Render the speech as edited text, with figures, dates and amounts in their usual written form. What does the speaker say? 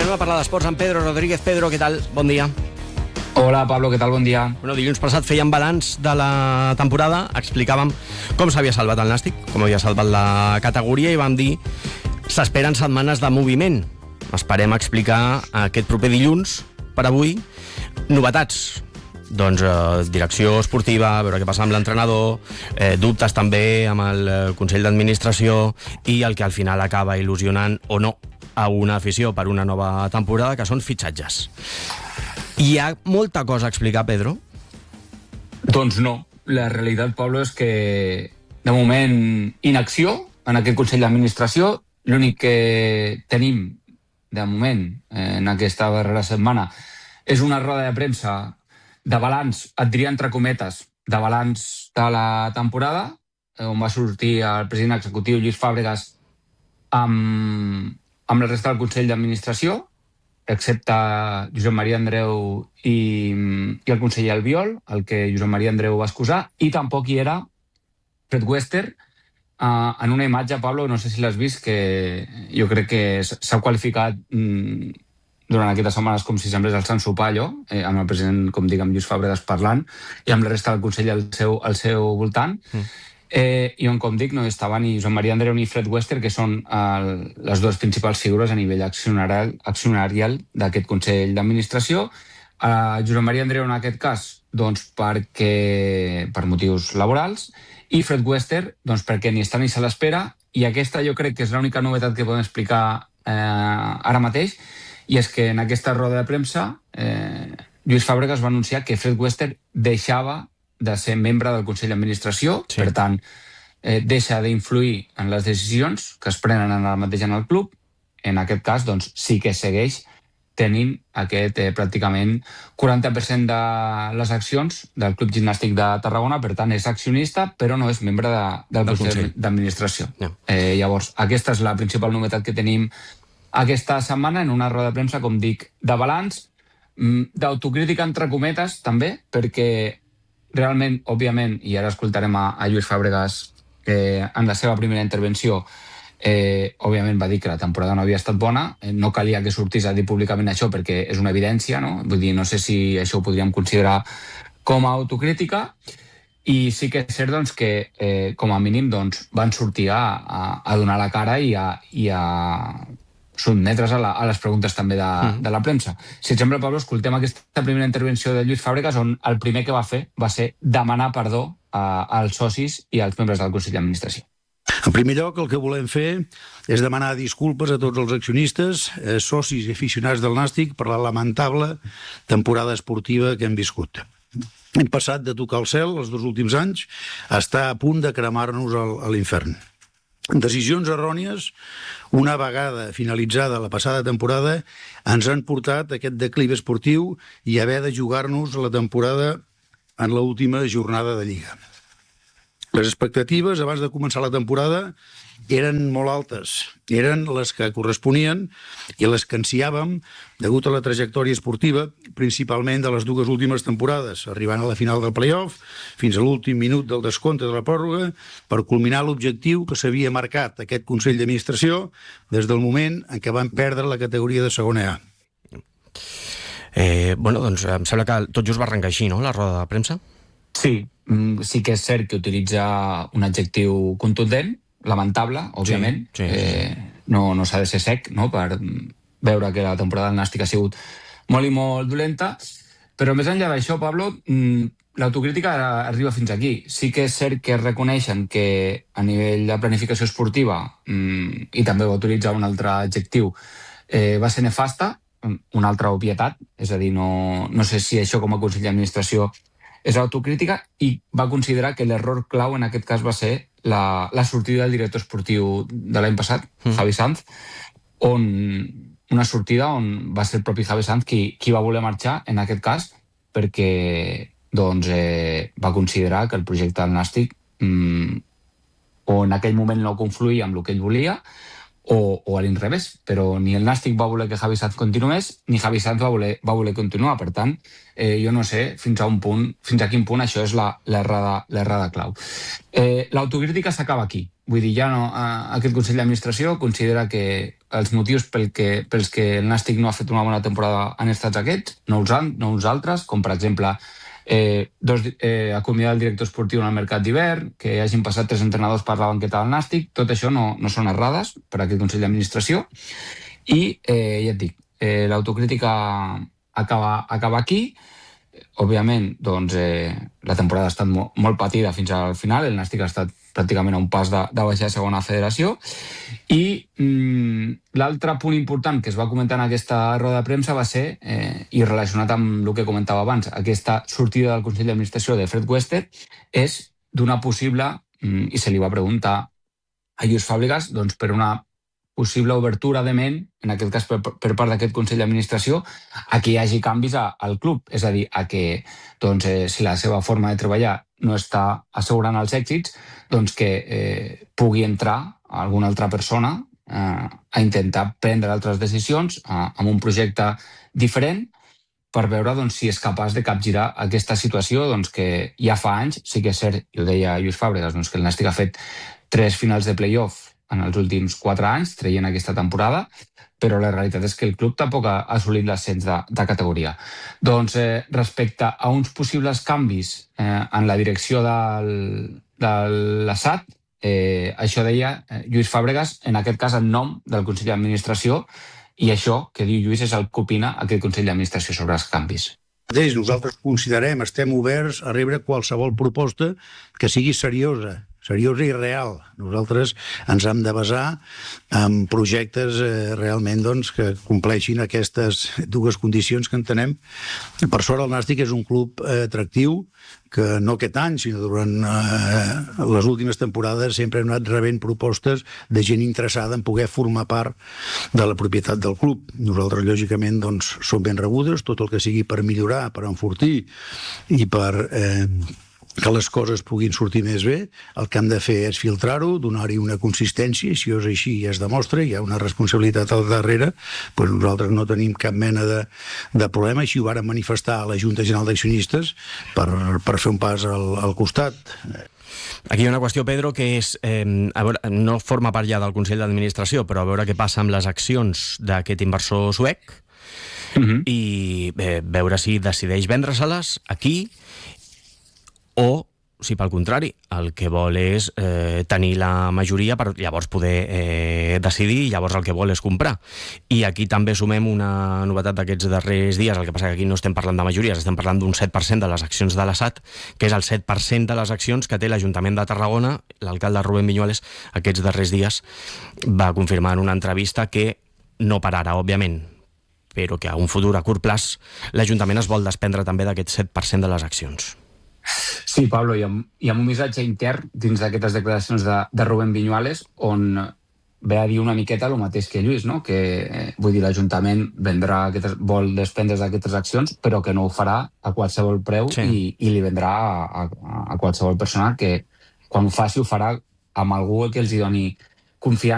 anem a parlar d'esports amb Pedro Rodríguez. Pedro, què tal? Bon dia. Hola, Pablo, què tal? Bon dia. Bueno, dilluns passat fèiem balanç de la temporada, explicàvem com s'havia salvat el Nàstic, com havia salvat la categoria, i vam dir s'esperen setmanes de moviment. Esperem explicar aquest proper dilluns, per avui, novetats. Doncs direcció esportiva, veure què passa amb l'entrenador, dubtes també amb el Consell d'Administració i el que al final acaba il·lusionant o no a una afició per una nova temporada, que són fitxatges. Hi ha molta cosa a explicar, Pedro? Doncs no. La realitat, Pablo, és que de moment inacció en aquest Consell d'Administració. L'únic que tenim de moment en aquesta darrera setmana és una roda de premsa de balanç, et diria entre cometes, de balanç de la temporada, on va sortir el president executiu Lluís Fàbregas amb la resta del Consell d'Administració, excepte Josep Maria Andreu i el conseller Albiol, el que Josep Maria Andreu va excusar, i tampoc hi era Fred Wester, en una imatge, Pablo, no sé si l'has vist, que jo crec que s'ha qualificat durant aquestes setmanes com si semblés el Sant Sopar, allò, amb el president, com dic, amb Lluís Fàbregas parlant, i amb la resta del Consell al seu voltant. I on, com dic, no estaven ni Josep Maria Andreu ni Fred Wester, que són les dues principals figures a nivell accionarial d'aquest Consell d'Administració. Josep Maria Andreu, en aquest cas, doncs per motius laborals, i Fred Wester, doncs perquè ni està ni se l'espera, i aquesta jo crec que és l'única novetat que podem explicar ara mateix, i és que en aquesta roda de premsa Lluís Fàbregas va anunciar que Fred Wester deixava de ser membre del Consell d'Administració, sí. Per tant, deixa d'influir en les decisions que es prenen ara mateix en el club. En aquest cas, doncs, sí que segueix tenint aquest pràcticament 40% de les accions del Club Gimnàstic de Tarragona, per tant, és accionista, però no és membre del Consell d'Administració. Llavors, aquesta és la principal novetat que tenim aquesta setmana en una roda de premsa, com dic, de balanç, d'autocrítica entre cometes, també, perquè realment, òbviament, i ara escoltarem a Lluís Fàbregas en la seva primera intervenció, òbviament va dir que la temporada no havia estat bona, no calia que sortís a dir públicament això perquè és una evidència, no? Vull dir, no sé si això ho podríem considerar com a autocrítica, i sí que és cert doncs, que com a mínim doncs, van sortir a donar la cara i a sotmetre's a les preguntes també de la premsa. Si et sembla, Pablo, escoltem aquesta primera intervenció de Lluís Fàbregas, on el primer que va fer va ser demanar perdó als socis i als membres del Consell d'Administració. En primer lloc, el que volem fer és demanar disculpes a tots els accionistes, socis i aficionats del Nàstic per la lamentable temporada esportiva que hem viscut. Hem passat de tocar el cel els 2 últims anys a estar a punt de cremar-nos a l'infern. Decisions errònies, una vegada finalitzada la passada temporada, ens han portat a aquest declivi esportiu i haver de jugar-nos la temporada en l'última jornada de Lliga. Les expectatives abans de començar la temporada eren molt altes, eren les que corresponien i les que ansiàvem degut a la trajectòria esportiva, principalment de les 2 últimes temporades, arribant a la final del play-off fins a l'últim minut del descompte de la pròrroga per culminar l'objectiu que s'havia marcat aquest Consell d'Administració des del moment en què van perdre la categoria de segona A. Bueno, doncs em sembla que tot just va arrencar així, no?, la roda de premsa? Sí, sí que és cert que utilitza un adjectiu contundent, lamentable, òbviament. Sí. No s'ha de ser sec, no?, per veure que la temporada del Nàstic ha sigut molt i molt dolenta, però més enllà d'això, Pablo, l'autocrítica arriba fins aquí. Sí que és cert que reconeixen que a nivell de planificació esportiva, i també va utilitzar un altre adjectiu, va ser nefasta, una altra obvietat, és a dir, no sé si això com a Consell d'Administració és autocrítica, i va considerar que l'error clau en aquest cas va ser la sortida del director esportiu de l'any passat, Javi Sanz, una sortida on va ser el propi Javi Sanz qui va voler marxar, en aquest cas, perquè doncs, va considerar que el projecte del Nàstic o en aquell moment no confluïa amb el que ell volia, o a l'inrevés, però ni el Nàstic va voler que Javi Sanz continués, ni Javi Sanz va voler continuar. Per tant, jo no sé fins a quin punt això és l'errada clau. L'autocrítica s'acaba aquí. Vull dir, ja no, aquest Consell d'Administració considera que els motius pels que el Nàstic no ha fet una bona temporada han estat aquests, no uns altres, com per exemple acomiadar el director esportiu en el mercat d'hivern, que hagin passat 3 entrenadors per la banqueta del Nàstic. Tot això no són errades per a aquest Consell d'Administració. I ja et dic, l'autocrítica acaba aquí. Òbviament, doncs, la temporada ha estat molt patida fins al final. El Nàstic ha estat pràcticament a un pas de baixar a segona federació. I l'altre punt important que es va comentar en aquesta roda de premsa va ser, i relacionat amb el que comentava abans, aquesta sortida del Consell d'Administració de Fred Wester, és d'una possible, i se li va preguntar a Lluís Fàbregas, doncs, per una possible obertura de ment, en aquest cas per part d'aquest Consell d'Administració, a que hi hagi canvis al club. És a dir, a que doncs, si la seva forma de treballar no està assegurant els èxits, doncs que pugui entrar alguna altra persona a intentar prendre altres decisions amb un projecte diferent per veure doncs, si és capaç de capgirar aquesta situació doncs, que ja fa anys, sí que és cert, i ho deia Lluís Fàbregas, doncs, que el Nàstic ha fet 3 finals de play-off en els últims 4 anys, traient aquesta temporada, però la realitat és que el club tampoc ha assolit l'ascens de categoria. Doncs respecte a uns possibles canvis en la direcció de l'ASAT, això deia Lluís Fàbregas, en aquest cas en nom del Consell d'Administració, i això que diu Lluís és el que opina aquest Consell d'Administració sobre els canvis. Nosaltres considerem, estem oberts a rebre qualsevol proposta que sigui seriosa i real. Nosaltres ens hem de basar en projectes realment doncs, que compleixin aquestes 2 condicions que entenem. Per sort, el Nàstic és un club atractiu que no aquest any, sinó durant les últimes temporades sempre hem anat rebent propostes de gent interessada en poder formar part de la propietat del club. Nosaltres, lògicament, doncs, som ben rebudes, tot el que sigui per millorar, per enfortir i per que les coses puguin sortir més bé. El que hem de fer és filtrar-ho, donar-hi una consistència, i si és així i es demostra, hi ha una responsabilitat al darrere, doncs nosaltres no tenim cap mena de problema. Així ho vàrem manifestar a la Junta General d'Accionistes per fer un pas al costat. Aquí hi ha una qüestió, Pedro, que és, a veure, no forma part ja del Consell d'Administració, però a veure què passa amb les accions d'aquest inversor suec i veure si decideix vendre-se-les aquí o si pel contrari el que vol és tenir la majoria per llavors poder decidir, i llavors el que vol és comprar. I aquí també sumem una novetat d'aquests darrers dies. El que passa que aquí no estem parlant de majories, estem parlant d'un 7% de les accions de l'ASAT, que és el 7% de les accions que té l'Ajuntament de Tarragona. L'alcalde Rubén Viñuales aquests darrers dies va confirmar en una entrevista que no per ara, òbviament, però que a un futur a curt plaç l'Ajuntament es vol desprendre també d'aquest 7% de les accions. Sí, Pablo, hi ha un missatge intern dins d'aquestes declaracions de Rubén Viñuales on ve a dir una miqueta el mateix que Lluís, no? Que vull dir, l'Ajuntament vol desprendre's d'aquestes accions, però que no ho farà a qualsevol preu, sí. i li vendrà a qualsevol persona que quan ho faci ho farà amb algú que els hi doni confiança